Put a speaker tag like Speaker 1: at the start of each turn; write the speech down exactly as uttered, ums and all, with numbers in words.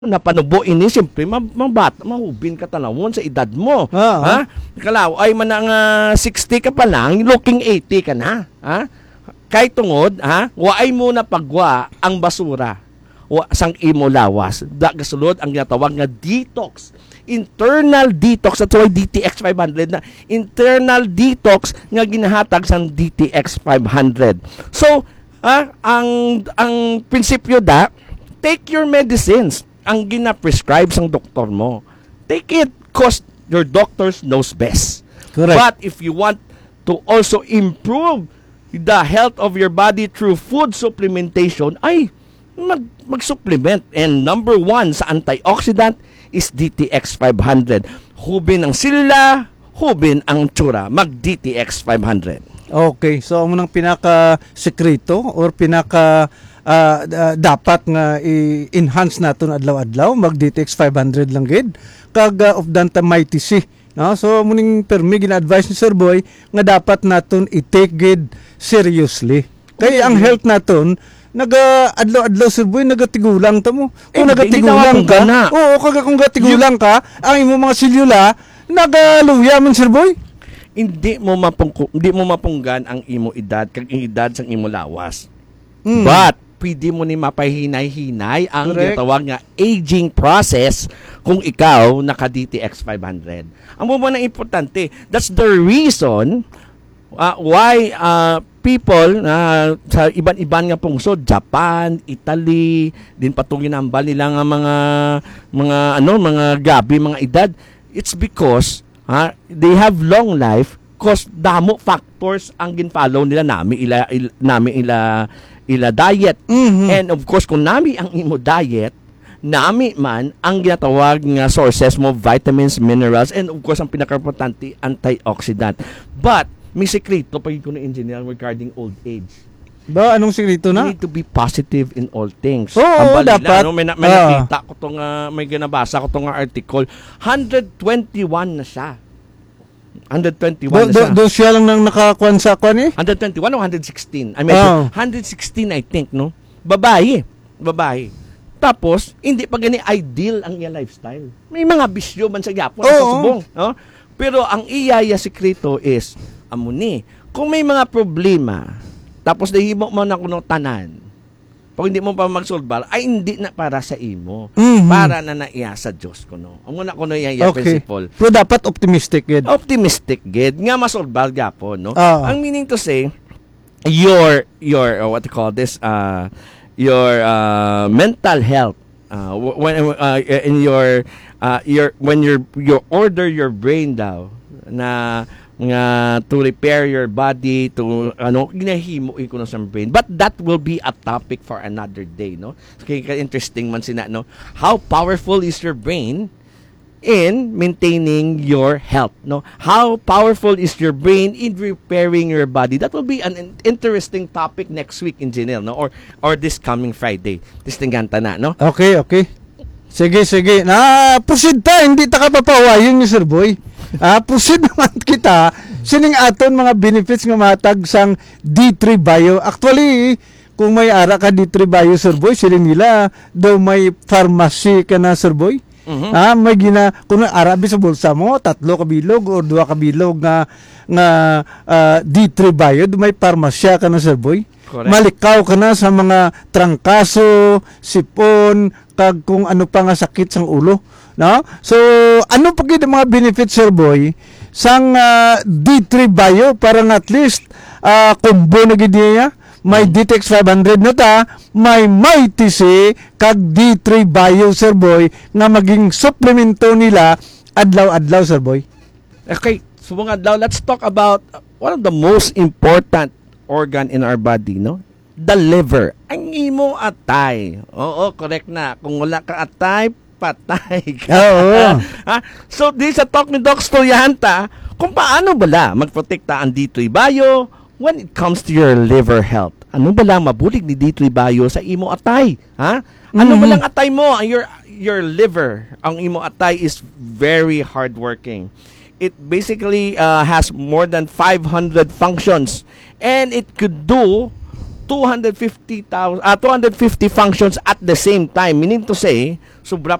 Speaker 1: na panubo ini siyempre mabat mahubin ka tanawon sa edad mo.
Speaker 2: Uh-huh.
Speaker 1: Ha? Kalaw ay manang uh, sixty ka pa lang, looking eighty ka na. Ha? Kay tungod, ha? Waay mo na pagwa ang basura. Wa sang imo lawas. Da gasulod ang ginatawag nga detox. Internal detox at why D T X five hundred na internal detox nga ginahatag sang D T X five hundred. So, ha, ang ang prinsipyo da, take your medicines. Ang gina-prescribe sang doktor mo. Take it because your doctor knows best.
Speaker 2: Correct.
Speaker 1: But if you want to also improve the health of your body through food supplementation, ay mag mag-supplement. And number one sa antioxidant is D T X five hundred. Hubin ang sila, hubin ang tsura. Mag-D T X five hundred.
Speaker 2: Okay, so ang munang pinaka-sekreto or pinaka Uh, uh, dapat nga i-enhance naton adlaw-adlaw mag-D T X five hundred lang gid kag uh, of danta mighty C, no? So muning permi gina-advise ni Sir Boy nga dapat naton i-take gid seriously kay ang health naton naga adlaw-adlaw Sir Boy nagatigulang ta mo kung
Speaker 1: eh,
Speaker 2: nagatigulang ka na oo kag kung gatigulang ka ang imo mga selula nagaluya man Sir Boy.
Speaker 1: Hindi mo mapung hindi mo mapunggan ang imo edad kag edad sang imo lawas.
Speaker 2: Mm.
Speaker 1: But pwede mo ni mapahinay-hinay ang
Speaker 2: Correct.
Speaker 1: ginatawag nga aging process kung ikaw naka-D T X five hundred. Ang mo na importante, that's the reason uh, why uh, people uh, sa iban-iban nga pungsod, Japan, Italy, din patungin ang nila nga mga mga ano, mga gabi, mga edad, it's because uh, they have long life because damo factors ang ginfollow nila nami ila, ila nami ila ila diet.
Speaker 2: Mm-hmm.
Speaker 1: And of course, kung nami ang imo diet, nami man ang ginatawag nga sources mo, vitamins, minerals, and of course, ang pinaka-importante, antioxidant. But, may sekreto pa yun ko na engineer regarding old age.
Speaker 2: Ba, anong sekreto na?
Speaker 1: You need to be positive in all things.
Speaker 2: Oo,
Speaker 1: ang balila,
Speaker 2: dapat.
Speaker 1: No? May, na, may
Speaker 2: uh.
Speaker 1: nakita ko tong, uh, may ginabasa ko tong uh, article, one twenty-one na siya. one twenty-one
Speaker 2: Do,
Speaker 1: na siya.
Speaker 2: do, do siya lang nang nakakuan sa kwan eh?
Speaker 1: one twenty-one o one sixteen? I mean,
Speaker 2: Oh.
Speaker 1: one sixteen I think, no? Babae. Babae. Tapos, hindi pa gani ideal ang iya lifestyle. May mga bisyo man sa Japon,
Speaker 2: Oo.
Speaker 1: sa subong, no? Pero ang iyaya sekreto is, amo ni, kung may mga problema, tapos nahimo mo na kuno tanan, pag hindi mo pa magsolbar, ay hindi na para sa imo.
Speaker 2: Mm-hmm.
Speaker 1: Para na naiya sa Diyos ko, no? Ang una ko no iya
Speaker 2: Okay.
Speaker 1: principle.
Speaker 2: Pero dapat optimistic gid.
Speaker 1: Optimistic gid nga masolbar gyapon, no?
Speaker 2: Ah.
Speaker 1: Ang meaning to say, your your uh, what you call this uh your uh mental health uh when uh, in your uh your when you you order your brain daw na nga to repair your body to ano ginahimo ko na sa brain, but that will be a topic for another day, no? Kaya interesting man sina, no, how powerful is your brain in maintaining your health, no? How powerful is your brain in repairing your body? That will be an interesting topic next week, engineer, no? Or or this coming Friday. Distinganta na, no?
Speaker 2: Okay, okay. Sige, sige. Na, proceed ta. Hindi ta ka papawayon ni Sir Boy. Ah, proceed naman kita. Sining aton mga benefits nga matag sang D three Bio. Actually, kung may ara ka D three Bio, Sir Boy, siling nila daw may pharmacy ka na, Sir Boy.
Speaker 1: Mm-hmm.
Speaker 2: Ah, may gina kung arabi sa bulsa mo, tatlo ka bilog o dua ka bilog nga nga uh, D three Bio, may parmasya ka na, Sir Boy.
Speaker 1: Correct.
Speaker 2: Malikaw ka na sa mga trangkaso, sipon, kag kung ano pa nga sakit sang ulo, no? So, ano pa gid ang mga benefits, Sir Boy, sang uh, D three Bio para at least uh, combo na gid niya? May D T X five hundred na ta, may Mighty C, kag D three Bio, Sir Boy, nga maging suplemento nila adlaw-adlaw, Sir Boy.
Speaker 1: Okay, subong adlaw, let's talk about one of the most important organ in our body, no? The liver. Ang imo atay. Oo, correct na. Kung wala ka atay, patay ka.
Speaker 2: Oo.
Speaker 1: Ha? So, di sa Talk ni Doc Storyanta, kung paano bala magprotekta ang D three Bio when it comes to your liver health. Ano ba lang mabulig ni D three Bio sa imo atay? Ha? Ano
Speaker 2: Mm-hmm.
Speaker 1: ba lang atay mo? Your your liver, ang imo atay is very hardworking. It basically uh, has more than five hundred functions, and it could do two hundred fifty thousand, uh, two hundred fifty functions at the same time. Meaning to say, sobra